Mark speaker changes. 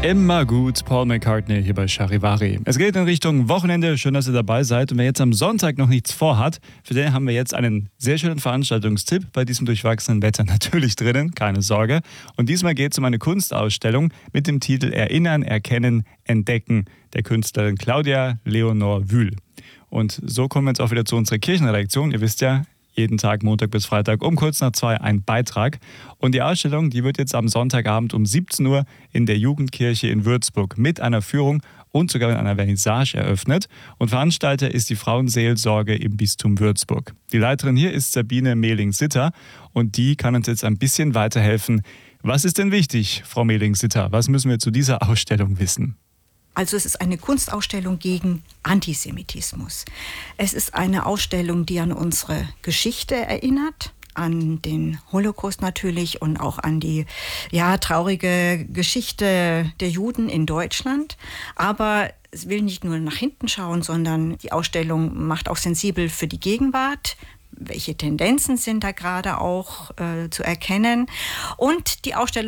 Speaker 1: Immer gut, Paul McCartney hier bei Charivari. Es geht in Richtung Wochenende, schön, dass ihr dabei seid. Und wer jetzt am Sonntag noch nichts vorhat, für den haben wir jetzt einen sehr schönen Veranstaltungstipp bei diesem durchwachsenen Wetter natürlich drinnen, keine Sorge. Und diesmal geht es um eine Kunstausstellung mit dem Titel Erinnern, Erkennen, Entdecken der Künstlerin Claudia Leonor Wühl. Und so kommen wir jetzt auch wieder zu unserer Kirchenredaktion. Ihr wisst ja, jeden Tag, Montag bis Freitag, um kurz nach 2 ein Beitrag. Und die Ausstellung, die wird jetzt am Sonntagabend um 17 Uhr in der Jugendkirche in Würzburg mit einer Führung und sogar mit einer Vernissage eröffnet. Und Veranstalter ist die Frauenseelsorge im Bistum Würzburg. Die Leiterin hier ist Sabine Mehling-Sitter und die kann uns jetzt ein bisschen weiterhelfen. Was ist denn wichtig, Frau Mehling-Sitter? Was müssen wir zu dieser Ausstellung wissen?
Speaker 2: Also es ist eine Kunstausstellung gegen Antisemitismus. Es ist eine Ausstellung, die an unsere Geschichte erinnert, an den Holocaust natürlich und auch an die traurige Geschichte der Juden in Deutschland. Aber es will nicht nur nach hinten schauen, sondern die Ausstellung macht auch sensibel für die Gegenwart. Welche Tendenzen sind da gerade auch zu erkennen? Und die Ausstellung